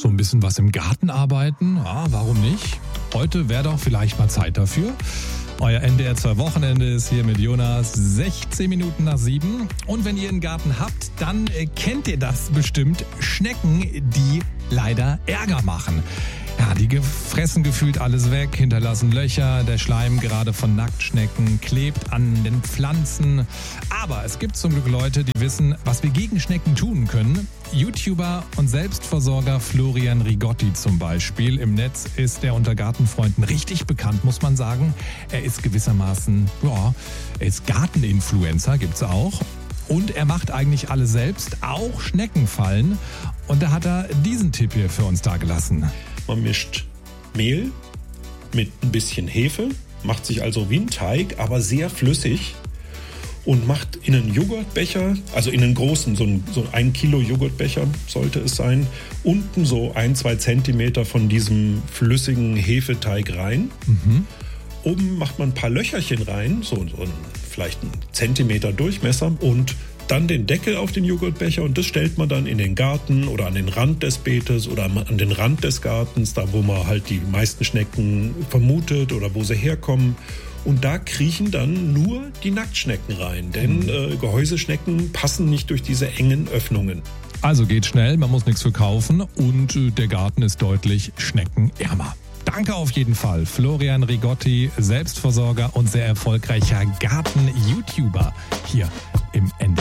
So ein bisschen was im Garten arbeiten, ja, warum nicht? Heute wäre doch vielleicht mal Zeit dafür. Euer NDR 2 Wochenende ist hier mit Jonas, 16 Minuten nach 7. Und wenn ihr einen Garten habt, dann kennt ihr das bestimmt. Schnecken, die leider Ärger machen. Ja, die fressen gefühlt alles weg, hinterlassen Löcher, der Schleim gerade von Nacktschnecken klebt an den Pflanzen. Aber es gibt zum Glück Leute, die wissen, was wir gegen Schnecken tun können. YouTuber und Selbstversorger Florian Rigotti zum Beispiel. Im Netz ist er unter Gartenfreunden richtig bekannt, muss man sagen. Er ist gewissermaßen, er ist Garteninfluencer, gibt's auch. Und er macht eigentlich alles selbst, auch Schneckenfallen. Und da hat er diesen Tipp hier für uns dagelassen. Man mischt Mehl mit ein bisschen Hefe, macht sich also wie ein Teig, aber sehr flüssig und macht in einen Joghurtbecher, also in einen großen, so 1 Kilo Joghurtbecher sollte es sein, unten so 1-2 Zentimeter von diesem flüssigen Hefeteig rein. Oben macht man ein paar Löcherchen rein, so vielleicht 1 Zentimeter Durchmesser und dann den Deckel auf den Joghurtbecher und das stellt man dann in den Garten oder an den Rand des Beetes oder an den Rand des Gartens, da wo man halt die meisten Schnecken vermutet oder wo sie herkommen. Und da kriechen dann nur die Nacktschnecken rein, denn Gehäuseschnecken passen nicht durch diese engen Öffnungen. Also geht schnell, man muss nichts für kaufen und der Garten ist deutlich schneckenärmer. Danke auf jeden Fall, Florian Rigotti, Selbstversorger und sehr erfolgreicher Garten-YouTuber hier im NDR.